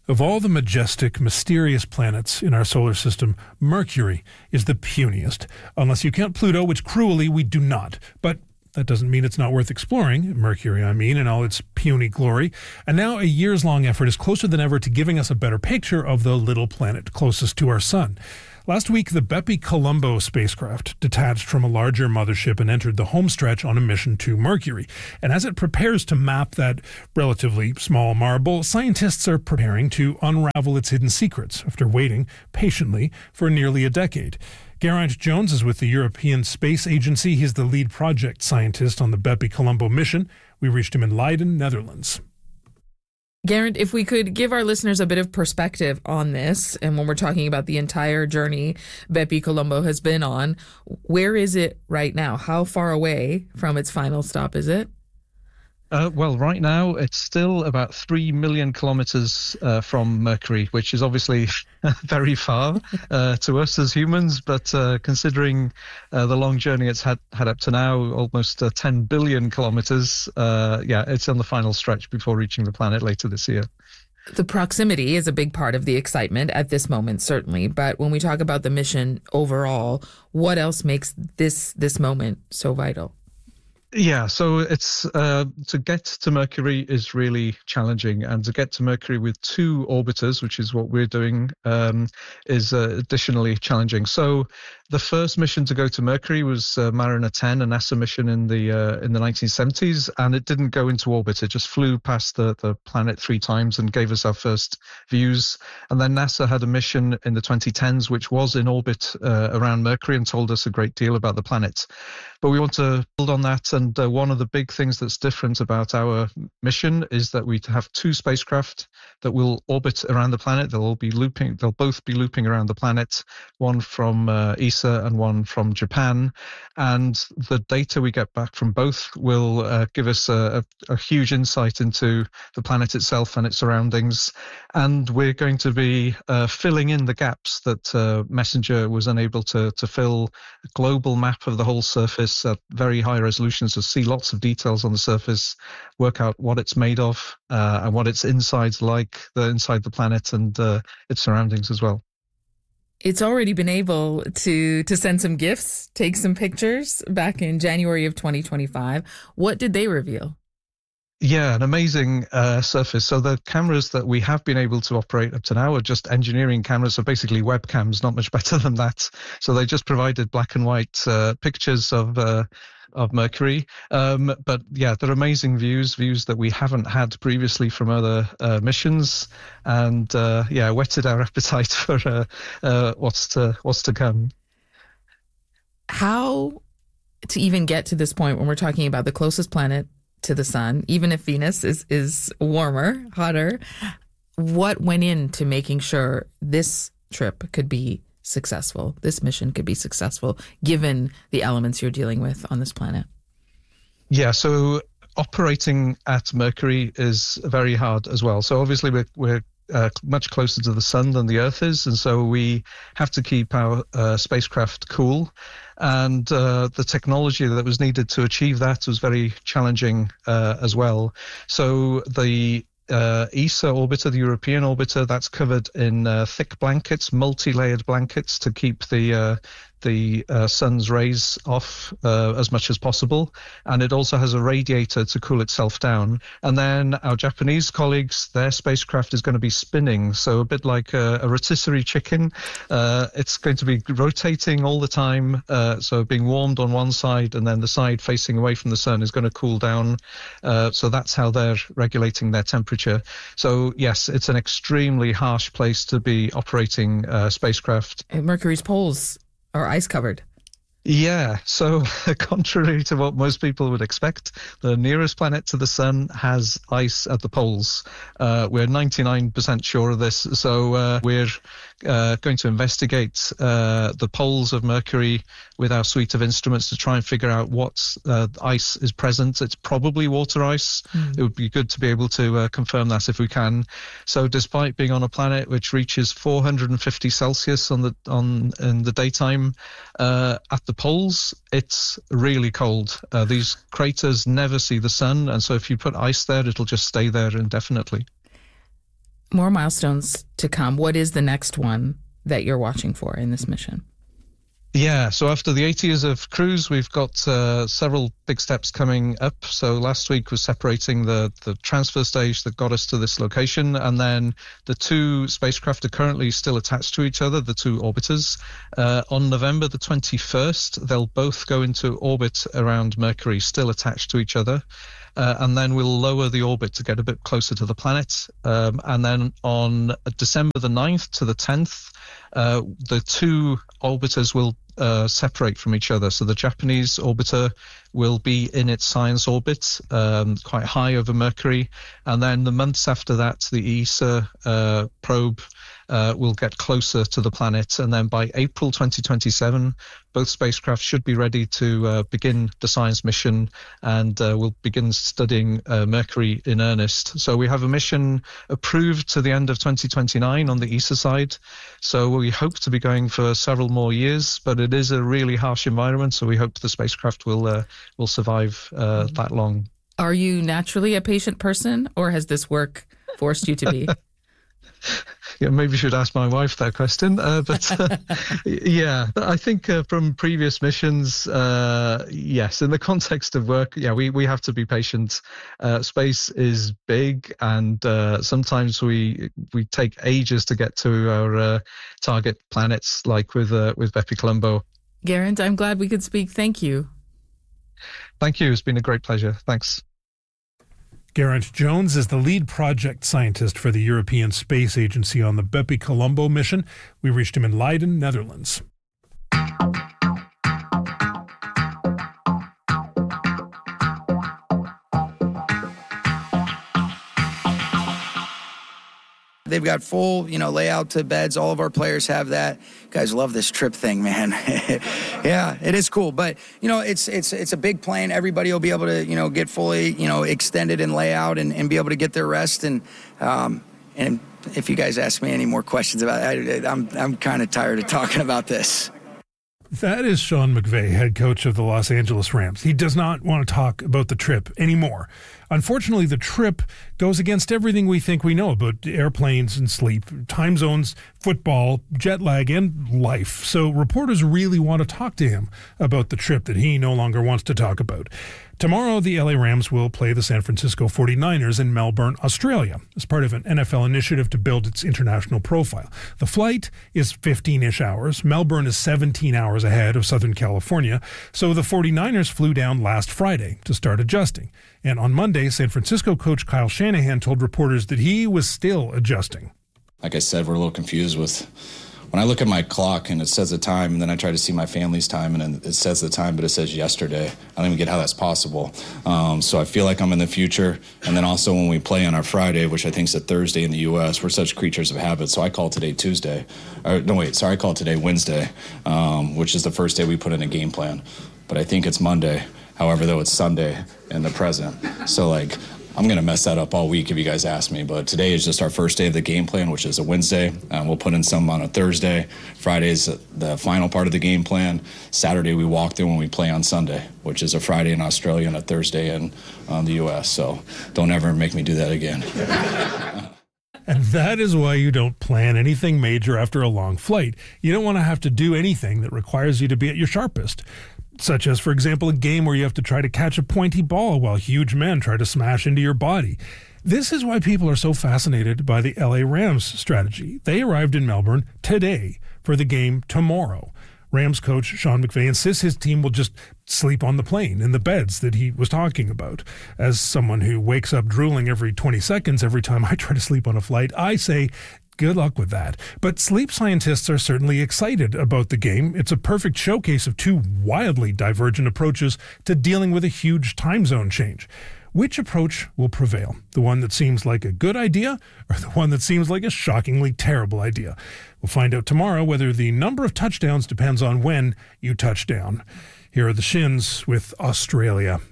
Of all the majestic, mysterious planets in our solar system, Mercury is the puniest. Unless you count Pluto, which cruelly we do not. But that doesn't mean it's not worth exploring, Mercury, in all its puny glory. And now a years-long effort is closer than ever to giving us a better picture of the little planet closest to our sun. Last week, the Bepi-Colombo spacecraft detached from a larger mothership and entered the home stretch on a mission to Mercury. And as it prepares to map that relatively small marble, scientists are preparing to unravel its hidden secrets after waiting patiently for nearly a decade. Geraint Jones is with the European Space Agency. He's the lead project scientist on the Bepi-Colombo mission. We reached him in Leiden, Netherlands. Geraint, if we could give our listeners a bit of perspective on this, and when we're talking about the entire journey Bepi-Colombo has been on, where is it right now? How far away from its final stop is it? Well, right now, it's still about 3 million kilometers from Mercury, which is obviously very far to us as humans. But considering the long journey it's had up to now, almost 10 billion kilometers, it's on the final stretch before reaching the planet later this year. The proximity is a big part of the excitement at this moment, certainly. But when we talk about the mission overall, what else makes this moment so vital? Yeah, so it's to get to Mercury is really challenging, and to get to Mercury with 2 orbiters, which is what we're doing, is additionally challenging. So the first mission to go to Mercury was Mariner 10, a NASA mission in the 1970s, and it didn't go into orbit. It just flew past the planet 3 times and gave us our first views. And then NASA had a mission in the 2010s, which was in orbit around Mercury and told us a great deal about the planet. But we want to build on that, and one of the big things that's different about our mission is that we have 2 spacecraft that will orbit around the planet. They'll both be looping around the planet, one from ESA and one from Japan. And the data we get back from both will give us a huge insight into the planet itself and its surroundings. And we're going to be filling in the gaps that Messenger was unable to fill. A global map of the whole surface at very high resolutions to see lots of details on the surface, work out what it's made of and what its inside's like, inside the planet and its surroundings as well. It's already been able to send some gifts, take some pictures back in January of 2025. What did they reveal? Yeah, an amazing surface. So the cameras that we have been able to operate up to now are just engineering cameras, so basically webcams, not much better than that. So they just provided black and white pictures of Mercury. But yeah, they're amazing views that we haven't had previously from other missions, and whetted our appetite for what's to come. How to even get to this point when we're talking about the closest planet to the sun, even if Venus is warmer, hotter, what went into making sure this trip could be successful, this mission could be successful, given the elements you're dealing with on this planet? Yeah, so operating at Mercury is very hard as well. So obviously we're much closer to the sun than the Earth is, and so we have to keep our spacecraft cool. And the technology that was needed to achieve that was very challenging as well. So the ESA orbiter, the European orbiter, that's covered in thick blankets, multi-layered blankets to keep the sun's rays off as much as possible. And it also has a radiator to cool itself down. And then our Japanese colleagues, their spacecraft is going to be spinning. So a bit like a rotisserie chicken. It's going to be rotating all the time. So being warmed on one side, and then the side facing away from the sun is going to cool down. So that's how they're regulating their temperature. So yes, it's an extremely harsh place to be operating spacecraft. Mercury's poles are ice covered. Yeah, so contrary to what most people would expect, the nearest planet to the sun has ice at the poles. We're 99% sure of this, so we're going to investigate the poles of Mercury with our suite of instruments to try and figure out what ice is present. It's probably water ice. It would be good to be able to confirm that if we can. So despite being on a planet which reaches 450 Celsius in the daytime, at the poles, it's really cold. These craters never see the sun, and so if you put ice there, it'll just stay there indefinitely. More milestones to come. What is the next one that you're watching for in this mission? Yeah, so after the 8 years of cruise, we've got several big steps coming up. So last week was separating the transfer stage that got us to this location, and then the two spacecraft are currently still attached to each other, the two orbiters. On November the 21st, they'll both go into orbit around Mercury, still attached to each other. And then we'll lower the orbit to get a bit closer to the planet. And then on December the 9th to the 10th, the two orbiters will separate from each other. So the Japanese orbiter will be in its science orbit, quite high over Mercury. And then the months after that, the ESA probe will get closer to the planet. And then by April 2027, both spacecraft should be ready to begin the science mission, and we'll begin studying Mercury in earnest. So we have a mission approved to the end of 2029 on the ESA side. So we hope to be going for several more years, but it is a really harsh environment. So we hope the spacecraft will survive that long. Are you naturally a patient person, or has this work forced you to be? Yeah, maybe you should ask my wife that question. Yeah, I think from previous missions, yes, in the context of work, yeah, we have to be patient. Space is big, and sometimes we take ages to get to our target planets, like with BepiColombo. Geraint, I'm glad we could speak. Thank you. Thank you. It's been a great pleasure. Thanks. Geraint Jones is the lead project scientist for the European Space Agency on the BepiColombo mission. We reached him in Leiden, Netherlands. They've got full, layout to beds. All of our players have that. Guys love this trip thing, man. Yeah, it is cool. But, it's a big plane. Everybody will be able to, get fully, extended in layout and be able to get their rest. And if you guys ask me any more questions about it, I'm kind of tired of talking about this. That is Sean McVay, head coach of the Los Angeles Rams. He does not want to talk about the trip anymore. Unfortunately, the trip goes against everything we think we know about airplanes and sleep, time zones, football, jet lag, and life. So reporters really want to talk to him about the trip that he no longer wants to talk about. Tomorrow, the LA Rams will play the San Francisco 49ers in Melbourne, Australia, as part of an NFL initiative to build its international profile. The flight is 15-ish hours. Melbourne is 17 hours ahead of Southern California, so the 49ers flew down last Friday to start adjusting. And on Monday, San Francisco coach Kyle Shanahan told reporters that he was still adjusting. Like I said, we're a little confused with when I look at my clock and it says the time, and then I try to see my family's time and it says the time, but it says yesterday. I don't even get how that's possible. So I feel like I'm in the future. And then also when we play on our Friday, which I think is a Thursday in the U.S., we're such creatures of habit. So I call today Tuesday. I call today Wednesday, which is the first day we put in a game plan. But I think it's Monday. However, though, it's Sunday in the present. So, I'm going to mess that up all week if you guys ask me. But today is just our first day of the game plan, which is a Wednesday. We'll put in some on a Thursday. Friday's the final part of the game plan. Saturday, we walk through when we play on Sunday, which is a Friday in Australia and a Thursday in the U.S. So don't ever make me do that again. And that is why you don't plan anything major after a long flight. You don't want to have to do anything that requires you to be at your sharpest. Such as, for example, a game where you have to try to catch a pointy ball while huge men try to smash into your body. This is why people are so fascinated by the LA Rams strategy. They arrived in Melbourne today for the game tomorrow. Rams coach Sean McVay insists his team will just sleep on the plane in the beds that he was talking about. As someone who wakes up drooling every 20 seconds every time I try to sleep on a flight, I say, good luck with that. But sleep scientists are certainly excited about the game. It's a perfect showcase of two wildly divergent approaches to dealing with a huge time zone change. Which approach will prevail? The one that seems like a good idea, or the one that seems like a shockingly terrible idea? We'll find out tomorrow whether the number of touchdowns depends on when you touch down. Here are the Shins with Australia.